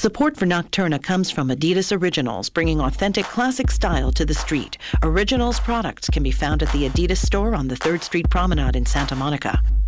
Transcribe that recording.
Support for Nocturna comes from Adidas Originals, bringing authentic classic style to the street. Originals products can be found at the Adidas store on the 3rd Street Promenade in Santa Monica.